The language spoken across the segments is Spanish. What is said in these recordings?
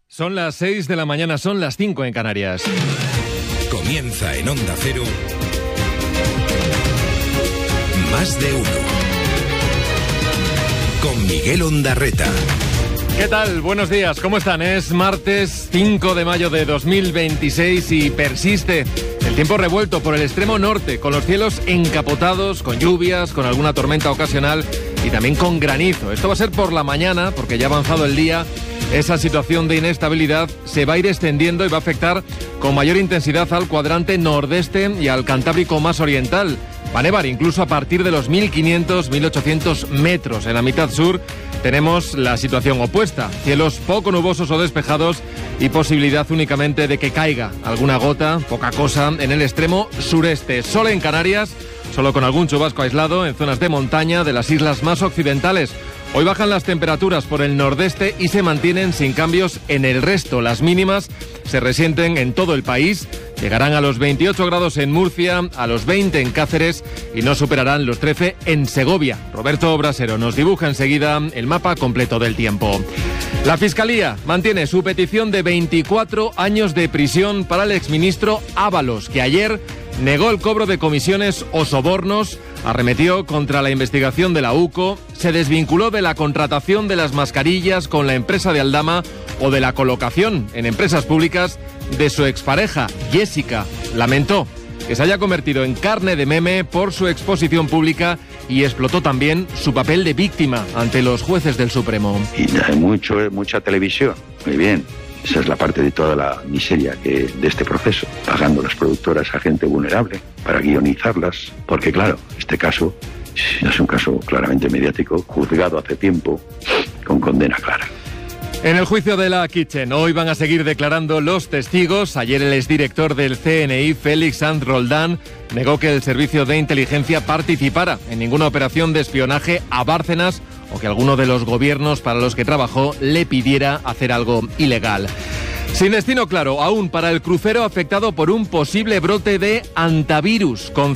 Son las 6 de la mañana, son las 5 en Canarias. Comienza en Onda Cero Más de Uno con Miguel Ondarreta. ¿Qué tal? Buenos días, ¿cómo están? Es martes 5 de mayo de 2026 y persiste el tiempo revuelto por el extremo norte, con los cielos encapotados, con lluvias, con alguna tormenta ocasional y también con granizo. Esto va a ser por la mañana, porque ya ha avanzado el día. Esa situación de inestabilidad se va a ir extendiendo y va a afectar con mayor intensidad al cuadrante nordeste y al Cantábrico más oriental. Va a nevar incluso a partir de los 1.500-1.800 metros. En la mitad sur tenemos la situación opuesta. Cielos poco nubosos o despejados y posibilidad únicamente de que caiga alguna gota, poca cosa, en el extremo sureste. Sol en Canarias, solo con algún chubasco aislado en zonas de montaña de las islas más occidentales. Hoy bajan las temperaturas por el nordeste y se mantienen sin cambios en el resto. Las mínimas se resienten en todo el país. Llegarán a los 28 grados en Murcia, a los 20 en Cáceres y no superarán los 13 en Segovia. Roberto Brasero nos dibuja enseguida el mapa completo del tiempo. La Fiscalía mantiene su petición de 24 años de prisión para el exministro Ábalos, que ayer negó el cobro de comisiones o sobornos, arremetió contra la investigación de la UCO, se desvinculó de la contratación de las mascarillas con la empresa de Aldama o de la colocación en empresas públicas de su expareja, Jessica. Lamentó que se haya convertido en carne de meme por su exposición pública y explotó también su papel de víctima ante los jueces del Supremo. Y hay mucha televisión, muy bien. Esa es la parte de toda la miseria de este proceso, pagando las productoras a gente vulnerable para guionizarlas, porque claro, este caso es un caso claramente mediático, juzgado hace tiempo, con condena clara. En el juicio de la Kitchen, hoy van a seguir declarando los testigos. Ayer el exdirector del CNI, Félix Sanz Roldán, negó que el servicio de inteligencia participara en ninguna operación de espionaje a Bárcenas o que alguno de los gobiernos para los que trabajó le pidiera hacer algo ilegal. Sin destino claro aún para el crucero afectado por un posible brote de hantavirus, con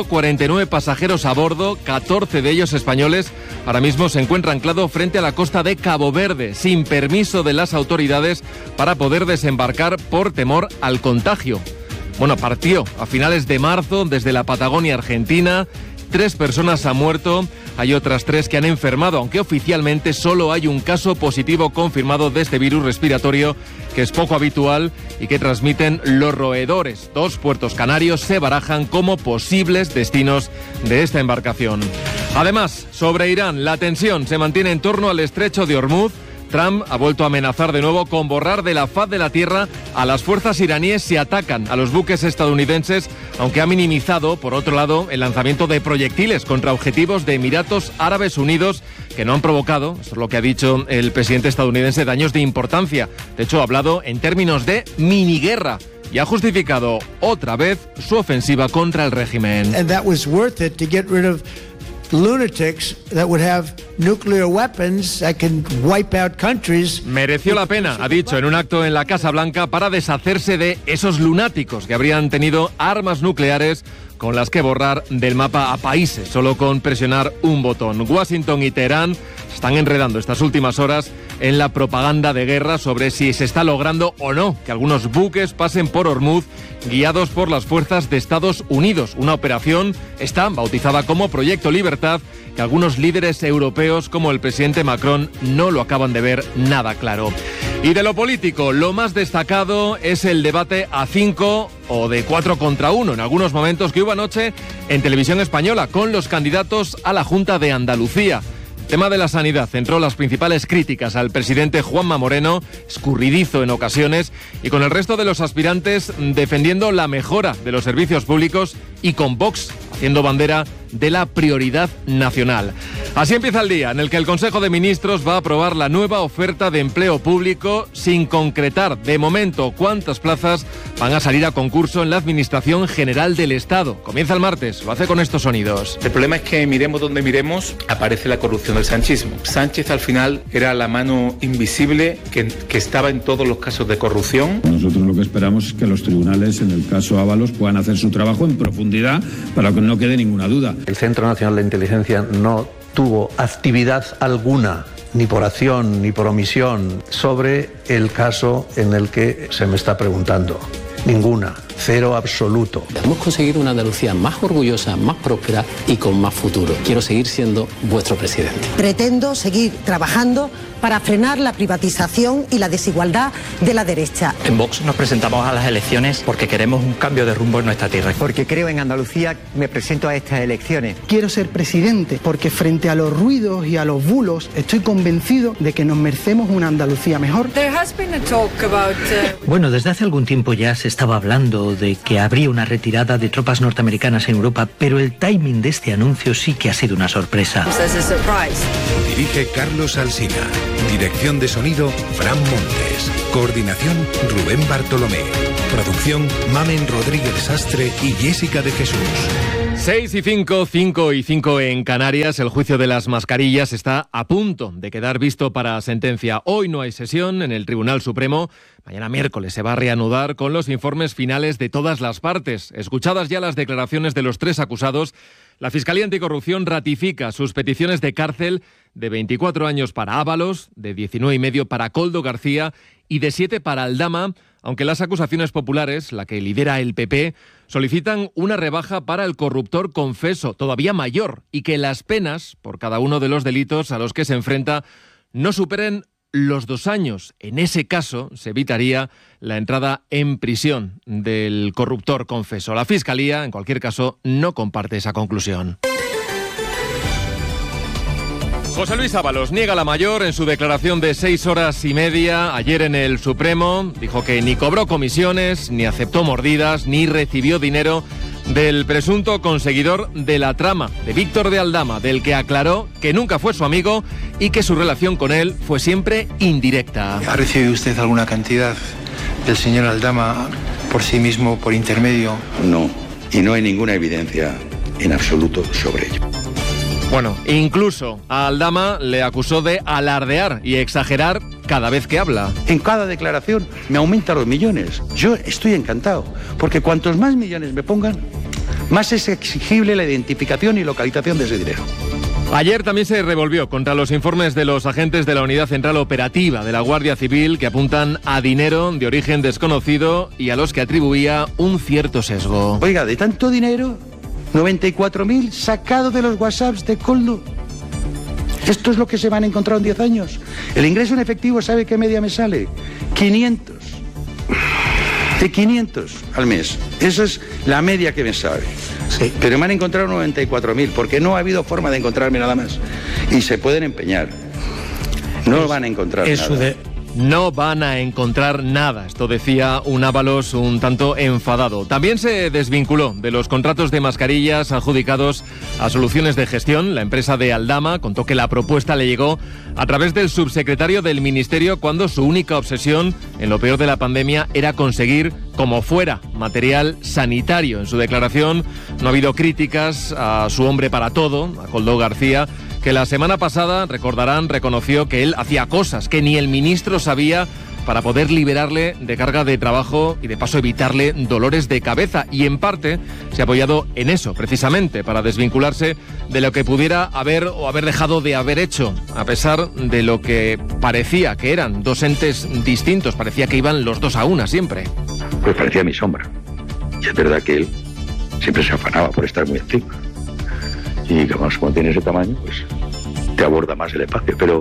149 pasajeros a bordo, 14 de ellos españoles. Ahora mismo se encuentra anclado frente a la costa de Cabo Verde, sin permiso de las autoridades para poder desembarcar por temor al contagio. Bueno, partió a finales de marzo desde la Patagonia Argentina. 3 personas han muerto, hay otras 3 que han enfermado, aunque oficialmente solo hay un caso positivo confirmado de este virus respiratorio, que es poco habitual y que transmiten los roedores. 2 puertos canarios se barajan como posibles destinos de esta embarcación. Además, sobre Irán, la tensión se mantiene en torno al estrecho de Hormuz. Trump ha vuelto a amenazar de nuevo con borrar de la faz de la tierra a las fuerzas iraníes si atacan a los buques estadounidenses, aunque ha minimizado, por otro lado, el lanzamiento de proyectiles contra objetivos de Emiratos Árabes Unidos que no han provocado, esto es lo que ha dicho el presidente estadounidense, daños de importancia. De hecho, ha hablado en términos de miniguerra y ha justificado otra vez su ofensiva contra el régimen. And that was worth it to get rid of lunatics that would have nuclear weapons that can wipe out countries. Mereció la pena, ha dicho en un acto en la Casa Blanca, para deshacerse de esos lunáticos que habrían tenido armas nucleares con las que borrar del mapa a países, solo con presionar un botón. Washington y Teherán están enredando estas últimas horas en la propaganda de guerra sobre si se está logrando o no que algunos buques pasen por Hormuz guiados por las fuerzas de Estados Unidos. Una operación, esta bautizada como Proyecto Libertad, que algunos líderes europeos como el presidente Macron no lo acaban de ver nada claro. Y de lo político, lo más destacado es el debate a 5 o de 4 contra 1 en algunos momentos que hubo anoche en Televisión Española con los candidatos a la Junta de Andalucía. El tema de la sanidad centró las principales críticas al presidente Juanma Moreno, escurridizo en ocasiones, y con el resto de los aspirantes defendiendo la mejora de los servicios públicos y con Vox haciendo bandera de la prioridad nacional. Así empieza el día en el que el Consejo de Ministros va a aprobar la nueva oferta de empleo público sin concretar de momento cuántas plazas van a salir a concurso en la Administración General del Estado. Comienza el martes, lo hace con estos sonidos. El problema es que miremos donde miremos, aparece la corrupción del sanchismo. Sánchez al final era la mano invisible que estaba en todos los casos de corrupción. Nosotros lo que esperamos es que los tribunales, en el caso Ábalos, puedan hacer su trabajo en profundidad para que no quede ninguna duda. El Centro Nacional de Inteligencia no tuvo actividad alguna ni por acción ni por omisión, sobre el caso en el que se me está preguntando. Ninguna. Cero absoluto. Hemos conseguido una Andalucía más orgullosa, más próspera y con más futuro. Quiero seguir siendo vuestro presidente. Pretendo seguir trabajando para frenar la privatización y la desigualdad de la derecha. En Vox nos presentamos a las elecciones porque queremos un cambio de rumbo en nuestra tierra. Porque creo en Andalucía, me presento a estas elecciones. Quiero ser presidente porque frente a los ruidos y a los bulos estoy convencido de que nos merecemos una Andalucía mejor. Bueno, desde hace algún tiempo ya se estaba hablando de que habría una retirada de tropas norteamericanas en Europa, pero el timing de este anuncio sí que ha sido una sorpresa. Dirige Carlos Alsina. Dirección de sonido, Fran Montes. Coordinación, Rubén Bartolomé. Producción, Mamen Rodríguez Sastre y Jessica de Jesús. 6 y 5, 5 y 5 en Canarias. El juicio de las mascarillas está a punto de quedar visto para sentencia. Hoy no hay sesión en el Tribunal Supremo. Mañana miércoles se va a reanudar con los informes finales de todas las partes. Escuchadas ya las declaraciones de los 3 acusados, la Fiscalía Anticorrupción ratifica sus peticiones de cárcel de 24 años para Ábalos, de 19 y medio para Koldo García y de 7 para Aldama, aunque las acusaciones populares, la que lidera el PP, solicitan una rebaja para el corruptor confeso, todavía mayor, y que las penas por cada uno de los delitos a los que se enfrenta no superen los 2 años. En ese caso, se evitaría la entrada en prisión del corruptor confeso. La Fiscalía, en cualquier caso, no comparte esa conclusión. José Luis Ábalos niega la mayor en su declaración de 6 horas y media ayer en el Supremo. Dijo que ni cobró comisiones, ni aceptó mordidas, ni recibió dinero del presunto conseguidor de la trama, de Víctor de Aldama, del que aclaró que nunca fue su amigo y que su relación con él fue siempre indirecta. ¿Ha recibido usted alguna cantidad del señor Aldama por sí mismo, por intermedio? No, y no hay ninguna evidencia en absoluto sobre ello. Bueno, incluso a Aldama le acusó de alardear y exagerar cada vez que habla. En cada declaración me aumentan los millones. Yo estoy encantado, porque cuantos más millones me pongan, más es exigible la identificación y localización de ese dinero. Ayer también se revolvió contra los informes de los agentes de la Unidad Central Operativa de la Guardia Civil que apuntan a dinero de origen desconocido y a los que atribuía un cierto sesgo. Oiga, de tanto dinero, 94.000 sacados de los WhatsApps de Koldo. Esto es lo que se van a encontrar en 10 años. El ingreso en efectivo, ¿sabe qué media me sale? 500. De 500 al mes. Esa es la media que me sale. Sí. Pero me han encontrado 94.000, porque no ha habido forma de encontrarme nada más. Y se pueden empeñar. No van a encontrar nada. No van a encontrar nada, esto decía un Ábalos un tanto enfadado. También se desvinculó de los contratos de mascarillas adjudicados a Soluciones de Gestión. La empresa de Aldama contó que la propuesta le llegó a través del subsecretario del Ministerio cuando su única obsesión en lo peor de la pandemia era conseguir, como fuera, material sanitario. En su declaración no ha habido críticas a su hombre para todo, a Koldo García, que la semana pasada, recordarán, reconoció que él hacía cosas que ni el ministro sabía para poder liberarle de carga de trabajo y de paso evitarle dolores de cabeza. Y en parte se ha apoyado en eso, precisamente, para desvincularse de lo que pudiera haber o haber dejado de haber hecho, a pesar de lo que parecía que eran 2 entes distintos, parecía que iban los 2 a una siempre. Pues parecía mi sombra. Y es verdad que él siempre se afanaba por estar muy encima. Y además, cuando tiene ese tamaño, pues te aborda más el espacio. Pero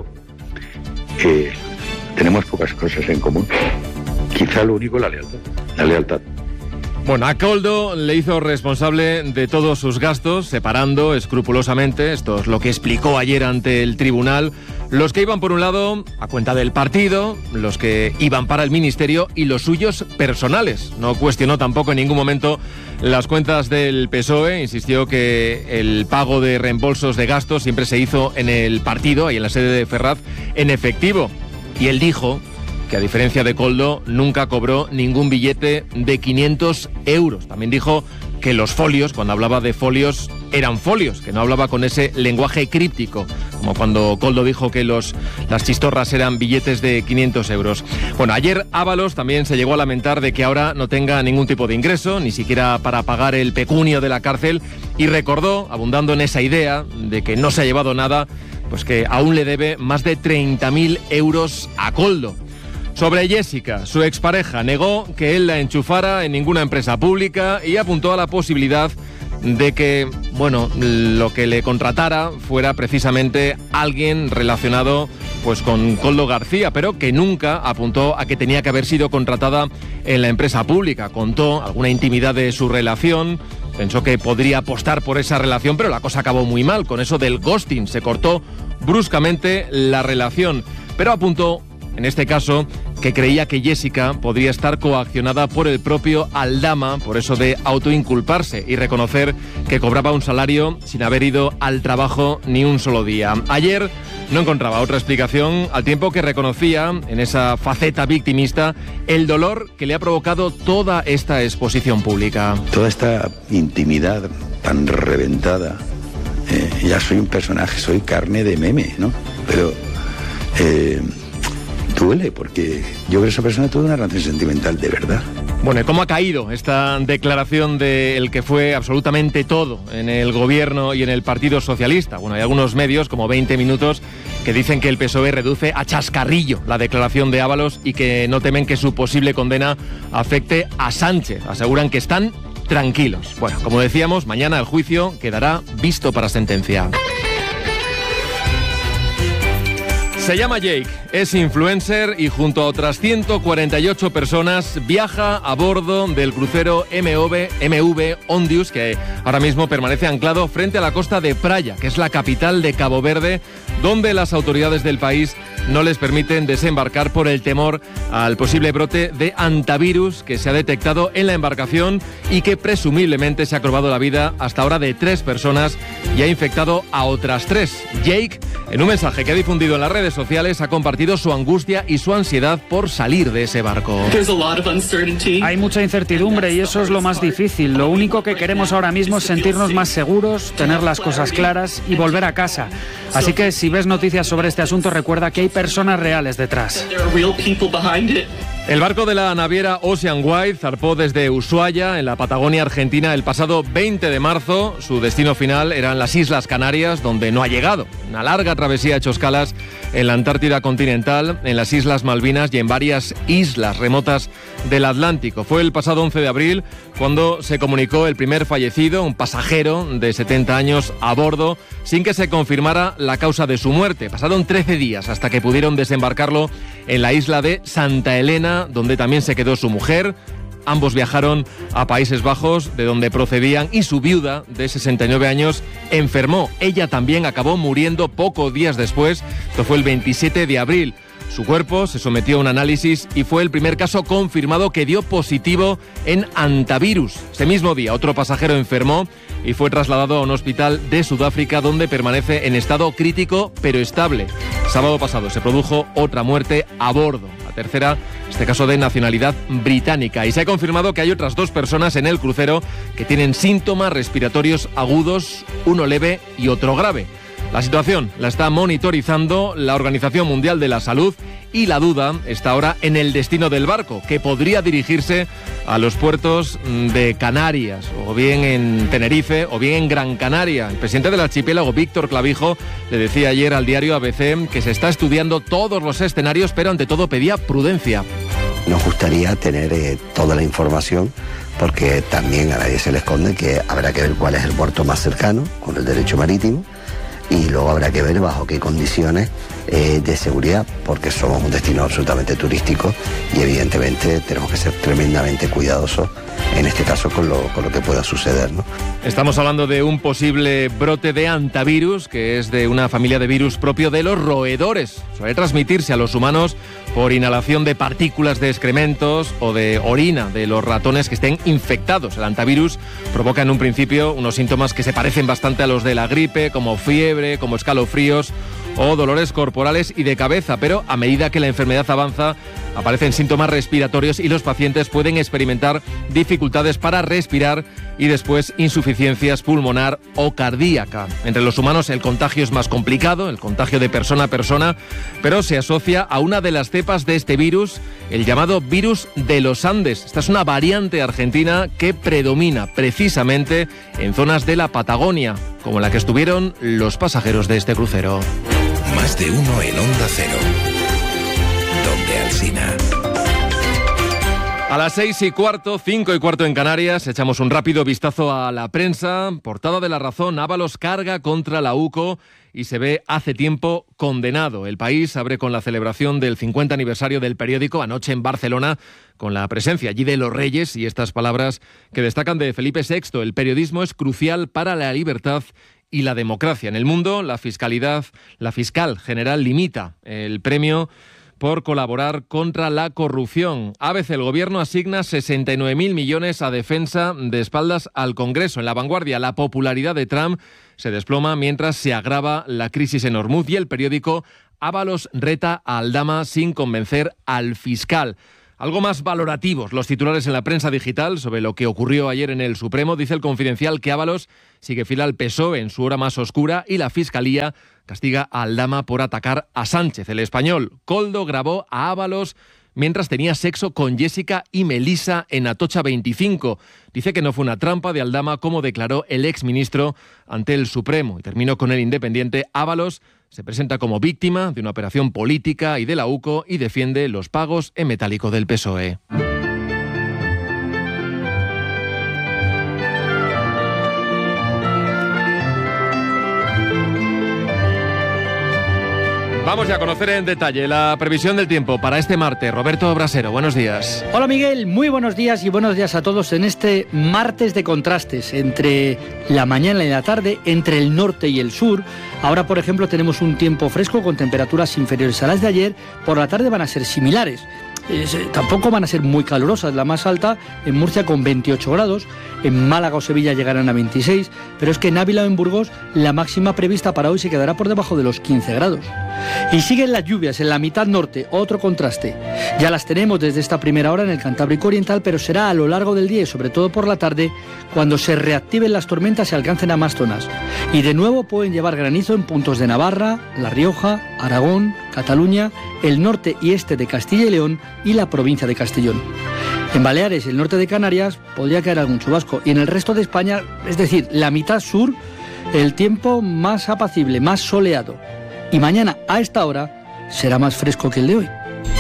tenemos pocas cosas en común. Quizá lo único, la lealtad. La lealtad. Bueno, a Koldo le hizo responsable de todos sus gastos, separando escrupulosamente, esto es lo que explicó ayer ante el tribunal, los que iban por un lado a cuenta del partido, los que iban para el ministerio y los suyos personales. No cuestionó tampoco en ningún momento las cuentas del PSOE, insistió que el pago de reembolsos de gastos siempre se hizo en el partido, ahí en la sede de Ferraz, en efectivo. Y él dijo que a diferencia de Koldo nunca cobró ningún billete de 500 euros. También dijo que los folios, cuando hablaba de folios, eran folios, que no hablaba con ese lenguaje críptico, como cuando Koldo dijo que las chistorras eran billetes de 500 euros. Bueno, ayer Ábalos también se llegó a lamentar de que ahora no tenga ningún tipo de ingreso, ni siquiera para pagar el pecunio de la cárcel, y recordó, abundando en esa idea de que no se ha llevado nada, pues que aún le debe más de 30.000 euros a Koldo. Sobre Jessica, su expareja negó que él la enchufara en ninguna empresa pública y apuntó a la posibilidad de que, bueno, lo que le contratara fuera precisamente alguien relacionado pues con Koldo García, pero que nunca apuntó a que tenía que haber sido contratada en la empresa pública. Contó alguna intimidad de su relación, pensó que podría apostar por esa relación, pero la cosa acabó muy mal. Con eso del ghosting se cortó bruscamente la relación, pero apuntó, en este caso, que creía que Jessica podría estar coaccionada por el propio Aldama, por eso de autoinculparse y reconocer que cobraba un salario sin haber ido al trabajo ni un solo día. Ayer no encontraba otra explicación, al tiempo que reconocía en esa faceta victimista el dolor que le ha provocado toda esta exposición pública. Toda esta intimidad tan reventada, ya soy un personaje, soy carne de meme, ¿no? Pero duele, porque yo creo que esa persona tuvo una relación sentimental de verdad. Bueno, ¿y cómo ha caído esta declaración del que fue absolutamente todo en el gobierno y en el Partido Socialista? Bueno, hay algunos medios, como 20 Minutos, que dicen que el PSOE reduce a chascarrillo la declaración de Ábalos y que no temen que su posible condena afecte a Sánchez. Aseguran que están tranquilos. Bueno, como decíamos, mañana el juicio quedará visto para sentencia. Se llama Jake, es influencer y junto a otras 148 personas viaja a bordo del crucero MV Ondius, que ahora mismo permanece anclado frente a la costa de Praia, que es la capital de Cabo Verde, donde las autoridades del país no les permiten desembarcar por el temor al posible brote de hantavirus que se ha detectado en la embarcación y que presumiblemente se ha cobrado la vida hasta ahora de 3 personas y ha infectado a otras 3. Jake, en un mensaje que ha difundido en las redes sociales, ha compartido su angustia y su ansiedad por salir de ese barco. Hay mucha incertidumbre y eso es lo más difícil. Lo único que queremos ahora mismo es sentirnos más seguros, tener las cosas claras y volver a casa. Así que si ves noticias sobre este asunto, recuerda que hay personas reales detrás. El barco de la naviera Ocean Wide zarpó desde Ushuaia, en la Patagonia Argentina, el pasado 20 de marzo. Su destino final eran las Islas Canarias, donde no ha llegado. Una larga travesía ha hecho escalas en la Antártida continental, en las Islas Malvinas y en varias islas remotas del Atlántico. Fue el pasado 11 de abril cuando se comunicó el primer fallecido, un pasajero de 70 años a bordo, sin que se confirmara la causa de su muerte. Pasaron 13 días hasta que pudieron desembarcarlo en la isla de Santa Elena, donde también se quedó su mujer. Ambos viajaron a Países Bajos, de donde procedían, y su viuda, de 69 años, enfermó. Ella también acabó muriendo pocos días después. Esto fue el 27 de abril. Su cuerpo se sometió a un análisis y fue el primer caso confirmado que dio positivo en hantavirus. Ese mismo día, otro pasajero enfermó y fue trasladado a un hospital de Sudáfrica, donde permanece en estado crítico pero estable. Sábado pasado se produjo otra muerte a bordo, la tercera, este caso de nacionalidad británica. Y se ha confirmado que hay otras 2 personas en el crucero que tienen síntomas respiratorios agudos, uno leve y otro grave. La situación la está monitorizando la Organización Mundial de la Salud y la duda está ahora en el destino del barco, que podría dirigirse a los puertos de Canarias, o bien en Tenerife, o bien en Gran Canaria. El presidente del archipiélago, Víctor Clavijo, le decía ayer al diario ABC que se está estudiando todos los escenarios, pero ante todo pedía prudencia. Nos gustaría tener toda la información, porque también a nadie se le esconde que habrá que ver cuál es el puerto más cercano con el derecho marítimo, y luego habrá que ver bajo qué condiciones de seguridad, porque somos un destino absolutamente turístico y evidentemente tenemos que ser tremendamente cuidadosos en este caso con lo que pueda suceder, ¿no? Estamos hablando de un posible brote de hantavirus, que es de una familia de virus propio de los roedores. Suele transmitirse a los humanos por inhalación de partículas de excrementos o de orina de los ratones que estén infectados. El hantavirus provoca en un principio unos síntomas que se parecen bastante a los de la gripe, como fiebre, como escalofríos o dolores corporales y de cabeza, pero a medida que la enfermedad avanza, aparecen síntomas respiratorios y los pacientes pueden experimentar dificultades para respirar y después insuficiencias pulmonar o cardíaca. Entre los humanos el contagio es más complicado, el contagio de persona a persona, pero se asocia a una de las cepas de este virus, el llamado virus de los Andes. Esta es una variante argentina que predomina precisamente en zonas de la Patagonia, como la que estuvieron los pasajeros de este crucero. Más de uno en Onda Cero. Donde Alsina. A las 6:15, 5:15 en Canarias, echamos un rápido vistazo a la prensa. Portada de La Razón: Ábalos carga contra la UCO y se ve hace tiempo condenado. El País abre con la celebración del 50 aniversario del periódico anoche en Barcelona, con la presencia allí de los Reyes y estas palabras que destacan de Felipe VI: el periodismo es crucial para la libertad y la democracia. En El Mundo, la fiscal general limita el premio por colaborar contra la corrupción. ABC: el Gobierno asigna 69.000 millones a defensa de espaldas al Congreso. En La Vanguardia: la popularidad de Trump se desploma mientras se agrava la crisis en Ormuz. Y El Periódico: Ábalos reta a Aldama sin convencer al fiscal. Algo más valorativos los titulares en la prensa digital sobre lo que ocurrió ayer en el Supremo. Dice El Confidencial que Ábalos sigue fiel al PSOE en su hora más oscura y la Fiscalía castiga a Aldama por atacar a Sánchez. El Español: Koldo grabó a Ábalos mientras tenía sexo con Jessica y Melisa en Atocha 25. Dice que no fue una trampa de Aldama, como declaró el exministro ante el Supremo. Y terminó con El Independiente: Ábalos se presenta como víctima de una operación política y de la UCO y defiende los pagos en metálico del PSOE. Vamos ya a conocer en detalle la previsión del tiempo para este martes. Roberto Brasero, buenos días. Hola Miguel, muy buenos días y buenos días a todos en este martes de contrastes entre la mañana y la tarde, entre el norte y el sur. Ahora, por ejemplo, tenemos un tiempo fresco con temperaturas inferiores a las de ayer. Por la tarde van a ser similares. Tampoco van a ser muy calurosas. La más alta en Murcia con 28 grados, en Málaga o Sevilla llegarán a 26, pero es que en Ávila o en Burgos la máxima prevista para hoy se quedará por debajo de los 15 grados. Y siguen las lluvias en la mitad norte, otro contraste. Ya las tenemos desde esta primera hora en el Cantábrico Oriental, pero será a lo largo del día y sobre todo por la tarde cuando se reactiven las tormentas y alcancen a más zonas. Y de nuevo pueden llevar granizo en puntos de Navarra, La Rioja, Aragón, Cataluña, el norte y este de Castilla y León y la provincia de Castellón. En Baleares y el norte de Canarias podría caer algún chubasco y en el resto de España, es decir, la mitad sur, el tiempo más apacible, más soleado. Y mañana a esta hora será más fresco que el de hoy.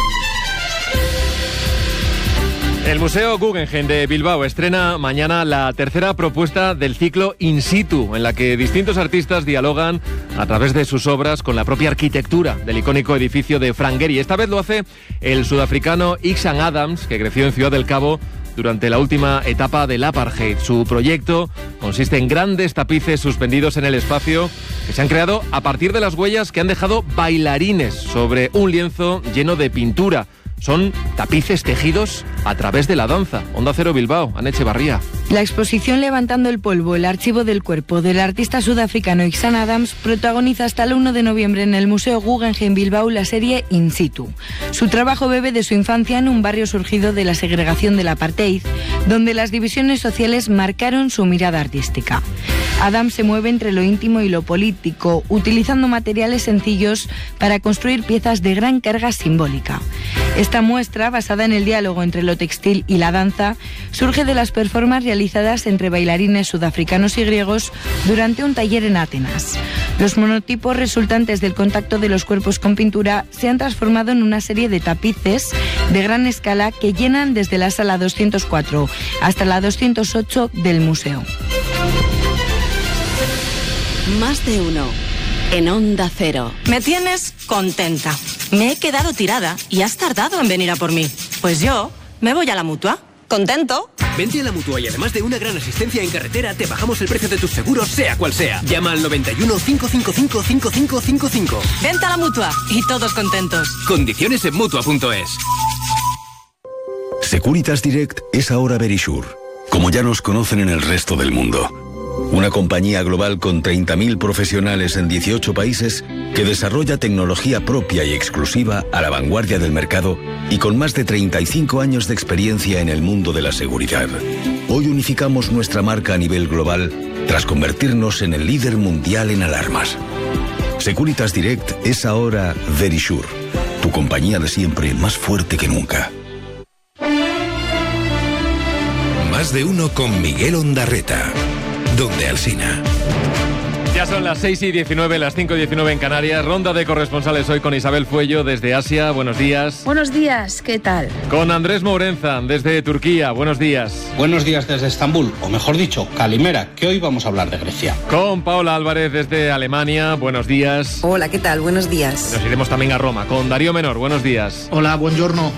El Museo Guggenheim de Bilbao estrena mañana la tercera propuesta del ciclo In Situ, en la que distintos artistas dialogan a través de sus obras con la propia arquitectura del icónico edificio de Frank Gehry. Esta vez lo hace el sudafricano Ixan Adams, que creció en Ciudad del Cabo durante la última etapa del apartheid. Su proyecto consiste en grandes tapices suspendidos en el espacio que se han creado a partir de las huellas que han dejado bailarines sobre un lienzo lleno de pintura. Son tapices tejidos a través de la danza. Onda Cero Bilbao, Ana Echevarría. La exposición Levantando el polvo, el archivo del cuerpo del artista sudafricano Ixan Adams protagoniza hasta el 1 de noviembre en el Museo Guggenheim Bilbao la serie In Situ. Su trabajo bebe de su infancia en un barrio surgido de la segregación del apartheid, donde las divisiones sociales marcaron su mirada artística. Adams se mueve entre lo íntimo y lo político, utilizando materiales sencillos para construir piezas de gran carga simbólica. Esta muestra, basada en el diálogo entre lo textil y la danza, surge de las performances realizadas entre bailarines sudafricanos y griegos durante un taller en Atenas. Los monotipos resultantes del contacto de los cuerpos con pintura se han transformado en una serie de tapices de gran escala que llenan desde la sala 204 hasta la 208 del museo. Más de uno en Onda Cero. Me tienes contenta. Me he quedado tirada y has tardado en venir a por mí. Pues yo me voy a la Mutua. ¿Contento? Vente a la Mutua y además de una gran asistencia en carretera, te bajamos el precio de tus seguros, sea cual sea. Llama al 91 555 5555. Vente a la Mutua y todos contentos. Condiciones en Mutua.es. Securitas Direct es ahora Verisure, como ya nos conocen en el resto del mundo. Una compañía global con 30.000 profesionales en 18 países que desarrolla tecnología propia y exclusiva a la vanguardia del mercado y con más de 35 años de experiencia en el mundo de la seguridad. Hoy unificamos nuestra marca a nivel global tras convertirnos en el líder mundial en alarmas. Securitas Direct es ahora Verisure, tu compañía de siempre más fuerte que nunca. Más de uno con Miguel Ondarreta. Donde Alsina. Ya son las 6:19, las 5:19 en Canarias. Ronda de corresponsales hoy con Isabel Fuello desde Asia. Buenos días. Buenos días, ¿qué tal? Con Andrés Mourenza desde Turquía. Buenos días. Buenos días desde Estambul, o mejor dicho, Calimera, que hoy vamos a hablar de Grecia. Con Paola Álvarez desde Alemania. Buenos días. Hola, ¿qué tal? Buenos días. Nos iremos también a Roma con Darío Menor. Buenos días. Hola, buongiorno.